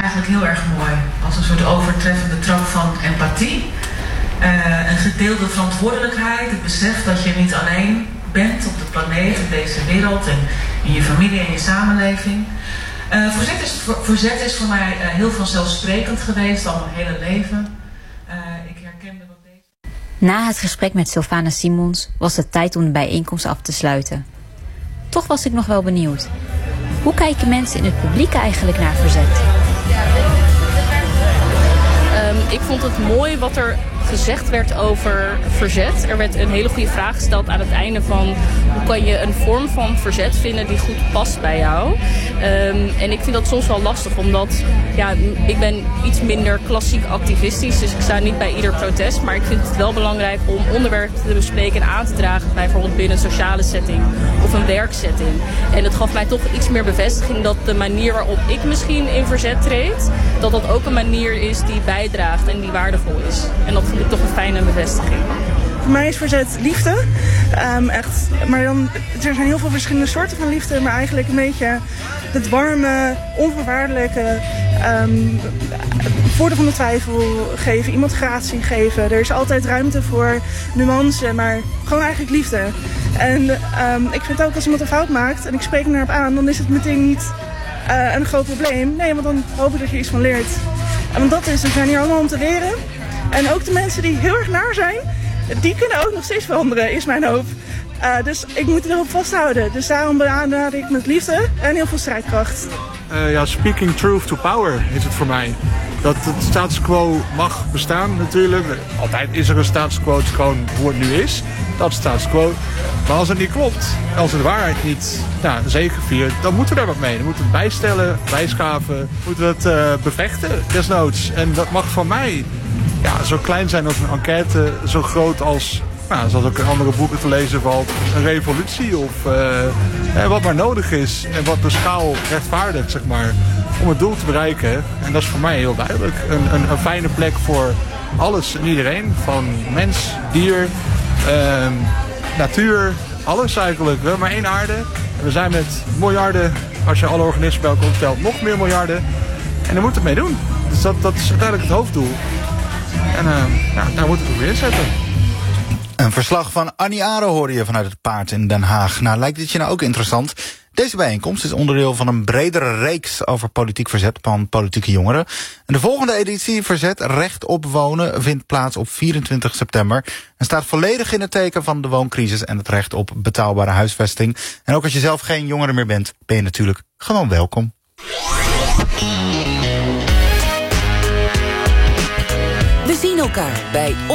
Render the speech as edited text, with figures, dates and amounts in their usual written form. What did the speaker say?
eigenlijk heel erg mooi. Als een soort overtreffende trap van empathie. Een gedeelde verantwoordelijkheid. Het besef dat je niet alleen bent op de planeet, in deze wereld en in je familie en je samenleving. Verzet is voor mij heel vanzelfsprekend geweest al mijn hele leven. Ik herkende wat deze... Na het gesprek met Sylvana Simons was het tijd om de bijeenkomst af te sluiten. Toch was ik nog wel benieuwd. Hoe kijken mensen in het publiek eigenlijk naar verzet? Ik vond het mooi wat er gezegd werd over verzet. Er werd een hele goede vraag gesteld aan het einde van... hoe kan je een vorm van verzet vinden die goed past bij jou? En ik vind dat soms wel lastig, omdat ik ben iets minder klassiek activistisch. Dus ik sta niet bij ieder protest. Maar ik vind het wel belangrijk om onderwerpen te bespreken en aan te dragen. Bijvoorbeeld binnen een sociale setting of een werksetting. En het gaf mij toch iets meer bevestiging dat de manier waarop ik misschien in verzet treed... dat ook een manier is die bijdraagt en die waardevol is. En dat vind ik toch een fijne bevestiging. Voor mij is verzet liefde. Echt. Maar dan, er zijn heel veel verschillende soorten van liefde. Maar eigenlijk een beetje het warme, onvoorwaardelijke... voordeel van de twijfel geven, iemand gratie geven. Er is altijd ruimte voor nuance, maar gewoon eigenlijk liefde. En ik vind ook als iemand een fout maakt en ik spreek hem erop aan... dan is het meteen niet een groot probleem. Nee, want dan hoop ik dat je iets van leert. En want dat is, we zijn hier allemaal om te leren. En ook de mensen die heel erg naar zijn, die kunnen ook nog steeds veranderen, is mijn hoop. Dus ik moet erop vasthouden. Dus daarom benadeel ik met liefde en heel veel strijdkracht. Speaking truth to power is het voor mij. Dat het status quo mag bestaan natuurlijk. Altijd is er een status quo, het is gewoon hoe het nu is. Dat is status quo. Maar als het niet klopt, als de waarheid niet zegeviert, dan moeten we daar wat mee. Dan moeten we het bijstellen, bijschaven, moeten we het bevechten desnoods. En dat mag van mij zo klein zijn als een enquête, zo groot als... zoals ook in andere boeken te lezen valt, een revolutie of wat maar nodig is en wat de schaal rechtvaardigt, zeg maar, om het doel te bereiken. En dat is voor mij heel duidelijk. Een fijne plek voor alles en iedereen, van mens, dier, natuur, alles eigenlijk. We hebben maar één aarde en we zijn met miljarden, als je alle organismen bij elkaar optelt, nog meer miljarden. En daar moeten we het mee doen. Dus dat is uiteindelijk het hoofddoel. En daar moeten we het op inzetten. Een verslag van Annie Aro hoorde je vanuit het Paard in Den Haag. Nou, lijkt dit je nou ook interessant? Deze bijeenkomst is onderdeel van een bredere reeks over politiek verzet van politieke jongeren. En de volgende editie, Verzet Recht op Wonen, vindt plaats op 24 september. En staat volledig in het teken van de wooncrisis en het recht op betaalbare huisvesting. En ook als je zelf geen jongere meer bent, ben je natuurlijk gewoon welkom. We zien elkaar bij